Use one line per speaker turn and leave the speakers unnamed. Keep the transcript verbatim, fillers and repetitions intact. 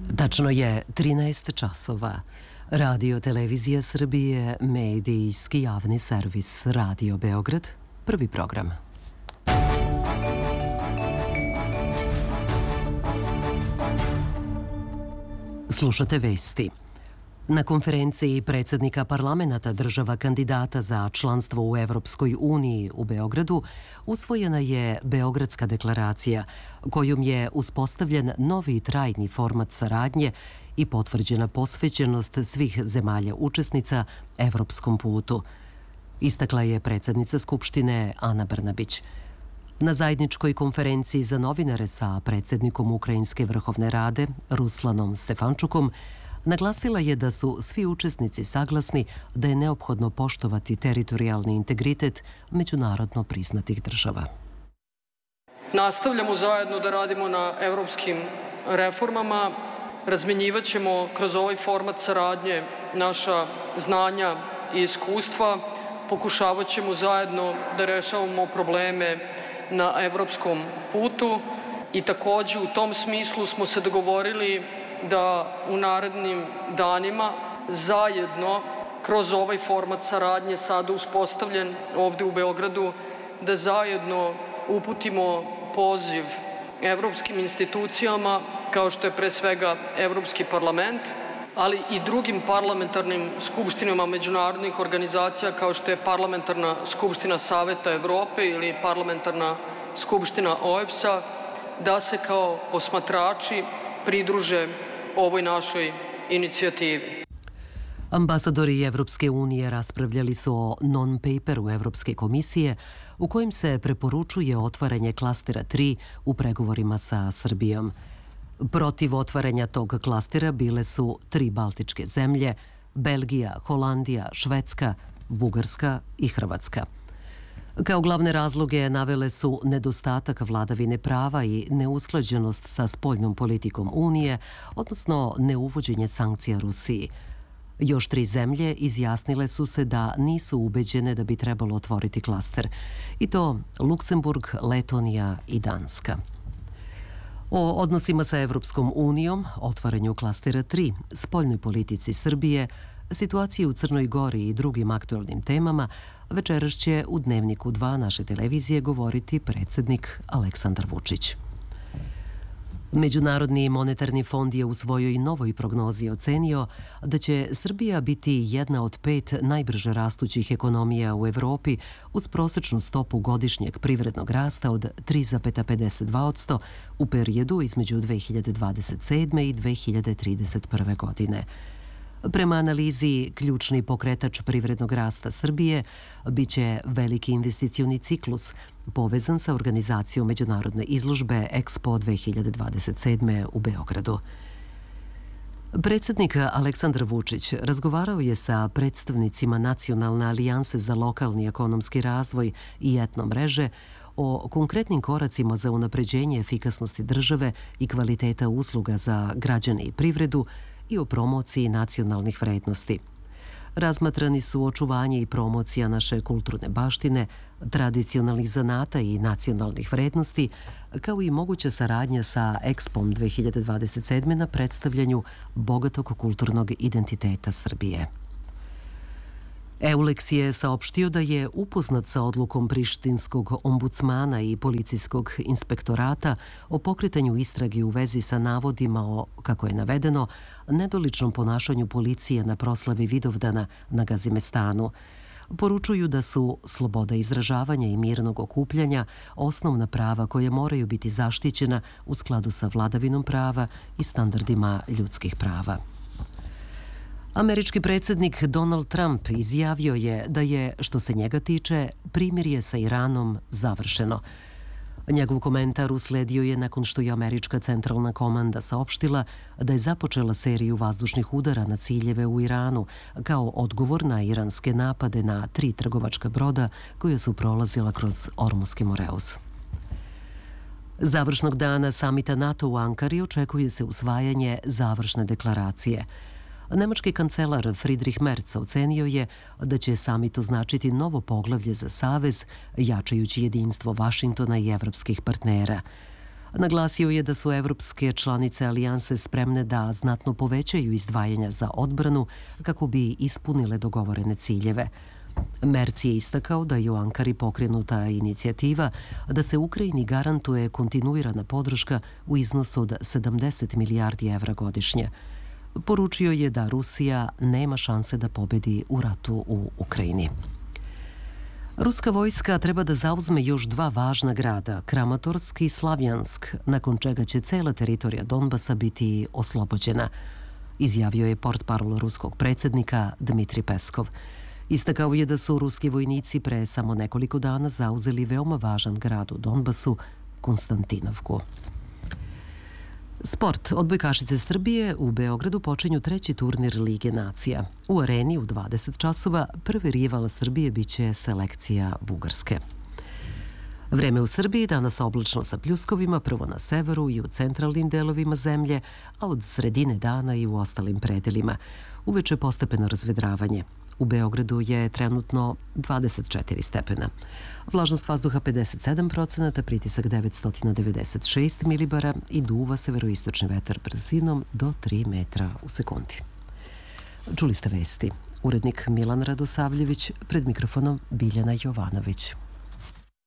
Tačno je trinaest časova. Radio Televizija Srbije, medijski javni servis Radio Beograd, prvi program. Slušate vesti. Na konferenciji predsjednika parlamenta država kandidata za članstvo u Evropskoj uniji u Beogradu usvojena je Beogradska deklaracija kojom je uspostavljen novi trajni format saradnje i potvrđena posvećenost svih zemalja učesnica evropskom putu, istakla je predsjednica Skupštine Ana Brnabić. Na zajedničkoj konferenciji za novinare sa predsjednikom Ukrajinske vrhovne rade Ruslanom Stefančukom naglasila je da su svi učesnici saglasni da je neophodno poštovati teritorijalni integritet međunarodno priznatih država.
Nastavljamo zajedno da radimo na evropskim reformama, razmenjivat ćemo kroz ovaj format saradnje naša znanja i iskustva, pokušavat ćemo zajedno da rešavamo probleme na evropskom putu i takođe u tom smislu smo se dogovorili da u narednim danima zajedno kroz ovaj format saradnje sada uspostavljen ovde u Beogradu, da zajedno uputimo poziv evropskim institucijama kao što je pre svega Evropski parlament, ali i drugim parlamentarnim skupštinama međunarodnih organizacija kao što je Parlamentarna skupština Saveta Evrope ili Parlamentarna skupština O E B S-a, da se kao posmatrači pridruže ovoj našoj inicijativi.
Ambasadori Evropske unije raspravljali su o non-paperu Evropske komisije u kojem se preporučuje otvaranje klastera tri u pregovorima sa Srbijom. Protiv otvaranja tog klastera bile su tri baltičke zemlje, Belgija, Holandija, Švedska, Bugarska i Hrvatska. Kao glavne razloge navele su nedostatak vladavine prava i neusklađenost sa spoljnom politikom Unije, odnosno neuvođenje sankcija Rusiji. Još tri zemlje izjasnile su se da nisu ubeđene da bi trebalo otvoriti klaster, i to Luksemburg, Letonija i Danska. O odnosima sa Evropskom unijom, otvaranju klastera tri, spoljnoj politici Srbije, situaciji u Crnoj Gori i drugim aktualnim temama večeras će u Dnevniku dva naše televizije govoriti predsjednik Aleksandar Vučić. Međunarodni monetarni fond je u svojoj novoj prognozi ocenio da će Srbija biti jedna od pet najbrže rastućih ekonomija u Evropi uz prosečnu stopu godišnjeg privrednog rasta od tri zarez pedeset dva posto u periodu između dve hiljade dvadeset sedme i dve hiljade trideset prve. godine. Prema analizi, ključni pokretač privrednog rasta Srbije biće veliki investicioni ciklus povezan sa organizacijom međunarodne izložbe Expo dve hiljade dvadeset sedme u Beogradu. Predsjednik Aleksandar Vučić razgovarao je sa predstavnicima Nacionalne alijanse za lokalni ekonomski razvoj i etno mreže o konkretnim koracima za unapređenje efikasnosti države i kvaliteta usluga za građane i privredu i o promociji nacionalnih vrednosti. Razmatrani su očuvanje i promocija naše kulturne baštine, tradicionalnih zanata i nacionalnih vrednosti, kao i moguća saradnja sa Expom dve hiljade dvadeset sedme na predstavljanju bogatog kulturnog identiteta Srbije. Eulex je saopštio da je upoznat sa odlukom prištinskog ombudsmana i policijskog inspektorata o pokretanju istrage u vezi sa navodima o, kako je navedeno, nedoličnom ponašanju policije na proslavi Vidovdana na Gazimestanu. Poručuju da su sloboda izražavanja i mirnog okupljanja osnovna prava koja moraju biti zaštićena u skladu sa vladavinom prava i standardima ljudskih prava. Američki predsjednik Donald Trump izjavio je da je, što se njega tiče, primirje sa Iranom završeno. Njegov komentar usledio je nakon što je američka centralna komanda saopštila da je započela seriju vazdušnih udara na ciljeve u Iranu kao odgovor na iranske napade na tri trgovačka broda koja su prolazila kroz Ormuski Moreus. Završnog dana samita NATO u Ankari očekuje se usvajanje završne deklaracije. Nemački kancelar Friedrich Merz ocenio je da će samit označiti novo poglavlje za savez, jačajući jedinstvo Vašingtona i evropskih partnera. Naglasio je da su evropske članice alijanse spremne da znatno povećaju izdvajanja za odbranu kako bi ispunile dogovorene ciljeve. Merc je istakao da je u Ankari pokrenuta inicijativa da se Ukrajini garantuje kontinuirana podrška u iznosu od sedamdeset milijardi evra godišnje. Poručio je da Rusija nema šanse da pobedi u ratu u Ukrajini. Ruska vojska treba da zauzme još dva važna grada, Kramatorsk i Slavjansk, nakon čega će cela teritorija Donbasa biti oslobođena, izjavio je portparol ruskog predsjednika Dmitri Peskov. Istakao je da su ruski vojnici pre samo nekoliko dana zauzeli veoma važan grad u Donbasu, Konstantinovku. Sport. Odbojkašice Srbije u Beogradu počinju treći turnir Lige nacija. U areni u dvadeset časova prvi rival Srbije biće selekcija Bugarske. Vreme u Srbiji danas oblačno sa pljuskovima, prvo na severu i u centralnim delovima zemlje, a od sredine dana i u ostalim predelima. Uveče postepeno razvedravanje. U Beogradu je trenutno dvadeset četiri stepena. Vlažnost vazduha pedeset sedam procenata, pritisak devetsto devedeset šest milibara i duva severoistočni vetar brzinom do tri metra u sekundi. Čuli ste vesti. Urednik Milan Radosavljević, pred mikrofonom Biljana Jovanović.